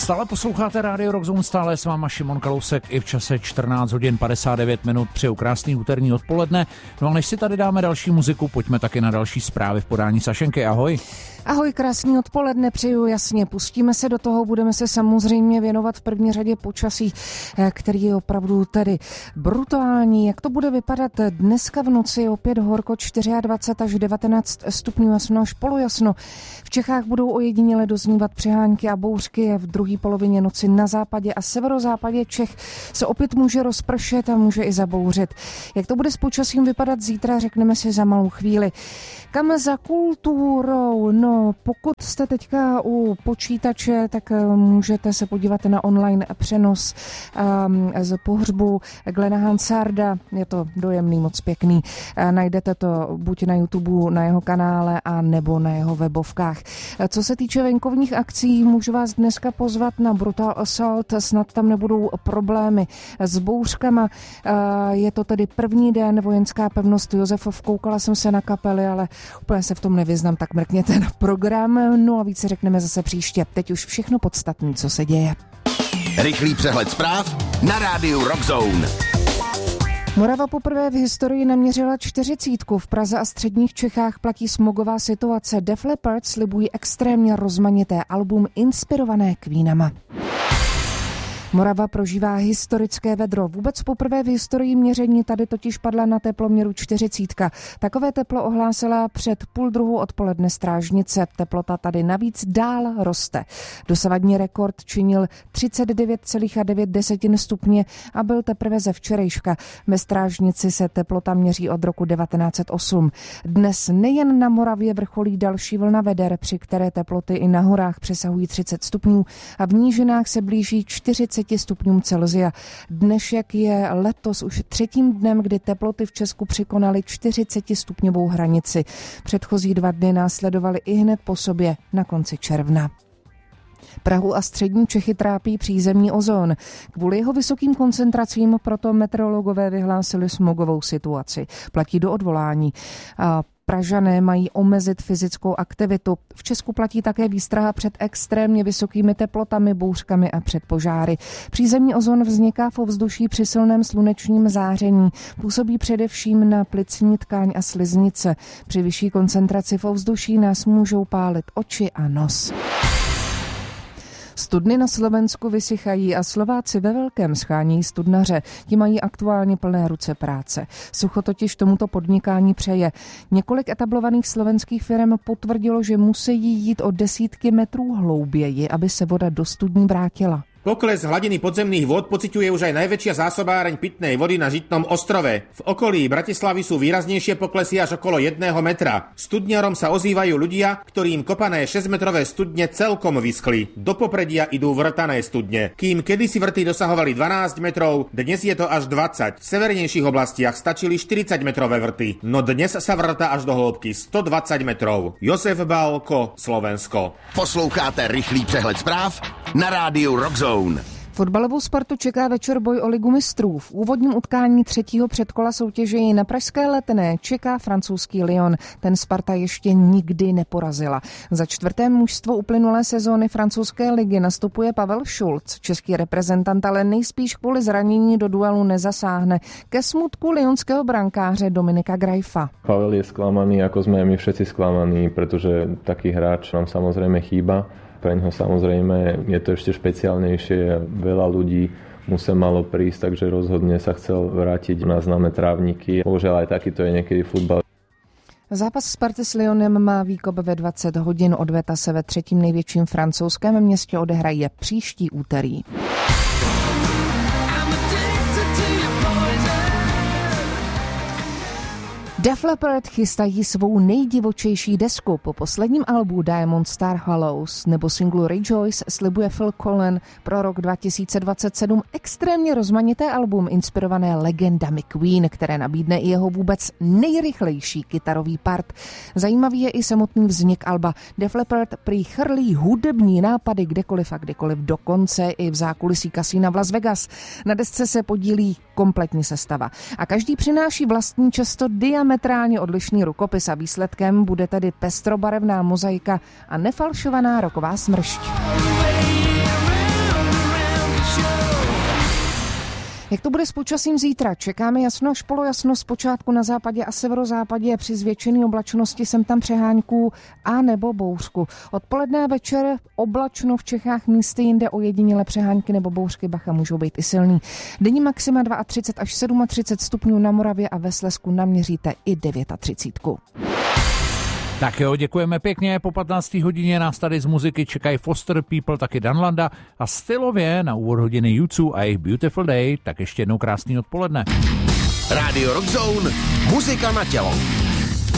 Stále posloucháte Rádio Rock, stále s váma Šimon Kalousek i v čase 14 hodin 59 minut. Přeju krásný úterní odpoledne. No a než si tady dáme další muziku, pojďme taky na další zprávy v podání Sašenky. Ahoj. Ahoj, krásný odpoledne přeju, jasně. Pustíme se do toho, budeme se samozřejmě věnovat v první řadě počasí, který je opravdu tedy brutální. Jak to bude vypadat dneska v noci? Opět horko, 24 až 19 stupňů, jasno až polojasno. V Čechách budou ojediněle doznívat přehánky a bouřky. V druhé polovině noci na západě a severozápadě Čech se opět může rozpršet a může i zabouřit. Jak to bude s počasím vypadat zítra, řekneme si za malou chvíli. Kam za kulturou? No, pokud jste teďka u počítače, tak můžete se podívat na online přenos z pohřbu Glena Hansarda. Je to dojemný, moc pěkný. Najdete to buď na YouTube, na jeho kanále, a nebo na jeho webovkách. Co se týče venkovních akcí, můžu vás dneska pozvat na Brutal Assault. Snad tam nebudou problémy s bouřkama. Je to tedy první den, vojenská pevnost Josefov. Koukala jsem se na kapely, ale úplně se v tom nevyznám, tak mrkněte na program. No a více řekneme zase příště. Teď už všechno podstatné, co se děje. Rychlý přehled zpráv na rádiu Rock Zone. Morava poprvé v historii naměřila 40. V Praze a středních Čechách platí smogová situace. Def Leppard slibují extrémně rozmanité album inspirované Queenama. Morava prožívá historické vedro. Vůbec poprvé v historii měření tady totiž padla na teploměru 40. Takové teplo ohlásila před 12:30 odpoledne strážnice. Teplota tady navíc dál roste. Dosavadní rekord činil 39,9 stupně a byl teprve ze včerejška. Ve strážnici se teplota měří od roku 1908. Dnes nejen na Moravě vrcholí další vlna veder, při které teploty i na horách přesahují 30 stupňů a v nížinách se blíží 40 stupňům Celsia. Dnešek je letos už třetím dnem, kdy teploty v Česku překonaly 40stupňovou hranici. Předchozí 2 dny následovaly i hned po sobě na konci června. Prahu a střední Čechy trápí přízemní ozon. Kvůli jeho vysokým koncentracím proto meteorologové vyhlásili smogovou situaci. Platí do odvolání. Pražané mají omezit fyzickou aktivitu. V Česku platí také výstraha před extrémně vysokými teplotami, bouřkami a před požáry. Přízemní ozon vzniká v ovzduší při silném slunečním záření. Působí především na plicní tkáň a sliznice. Při vyšší koncentraci v ovzduší nás můžou pálit oči a nos. Studny na Slovensku vysychají a Slováci ve velkém schání studnaře. Ti mají aktuálně plné ruce práce. Sucho totiž tomuto podnikání přeje. Několik etablovaných slovenských firm potvrdilo, že musí jít o desítky metrů hlouběji, aby se voda do studní vrátila. Pokles hladiny podzemných vôd pociťuje už aj najväčšia zásobáreň pitnej vody na Žitnom ostrove. V okolí Bratislavy sú výraznejšie poklesy až okolo 1 metra. Studňarom sa ozývajú ľudia, ktorým kopané 6-metrové studne celkom vyschli. Do popredia idú vrtané studne. Kým kedysi vrty dosahovali 12 metrov, dnes je to až 20. V severnejších oblastiach stačili 40-metrové vrty, no dnes sa vrta až do hĺbky 120 metrov. Josef Bálko, Slovensko. Posloucháte rychlý přehled zpráv na rádiu Rock Zone. Fotbalovou Spartu čeká večer boj o Ligu mistrů. V úvodním utkání 3. předkola soutěže ji na pražské Letné čeká francouzský Lyon. Ten Sparta ještě nikdy neporazila. Za 4. mužstvo uplynulé sezóny francouzské ligy nastupuje Pavel Šulc. Český reprezentant ale nejspíš kvůli zranění do duelu nezasáhne. Ke smutku lyonského brankáře Dominika Grajfa. Pavel je sklamaný, jako jsme my všetci sklamaní, protože taký hráč nám samozřejmě chýba. Pre ňoho samozrejme je to ešte špeciálnejšie, veľa ľudí mu sa malo prísť, takže rozhodne sa chcel vrátiť na známe trávniky. Bohužiaľ aj takýto je niekedy futbal. Zápas Sparty s Lyonem má výkop ve 20 hodin, odveta se ve 3. největším francouzském městě odehraje příští úterý. Def Leppard chystají svou nejdivočejší desku. Po posledním albu Diamond Star Hollows nebo singlu Rejoice slibuje Phil Collen pro rok 2027 extrémně rozmanité album inspirované legendami Queen, které nabídne i jeho vůbec nejrychlejší kytarový part. Zajímavý je i samotný vznik alba. Def Leppard prý chrlí hudební nápady kdekoliv a kdykoliv, dokonce i v zákulisí kasína v Las Vegas. Na desce se podílí kompletní sestava a každý přináší vlastní, často diametrálně odlišný rukopis a výsledkem bude tedy pestrobarevná mozaika a nefalšovaná rocková smršť. Jak to bude s počasím zítra? Čekáme jasno až polojasno, zpočátku na západě a severozápadě, při zvětšené oblačnosti sem tam přehánku a nebo bouřku. Odpoledne a večer oblačno, v Čechách místy jinde ojediněle přehánky nebo bouřky, bacha, můžou být i silný. Denní maxima 32 až 37 stupňů na Moravě a ve Slezsku naměříte i 39. Tak jo, děkujeme pěkně. Po 15. hodině nás tady z muziky čekají Foster People, taky Danlanda a stylově na úvod hodiny U2 a jejich Beautiful Day. Tak ještě jednou krásný odpoledne. Radio Rock Zone, muzika na tělo.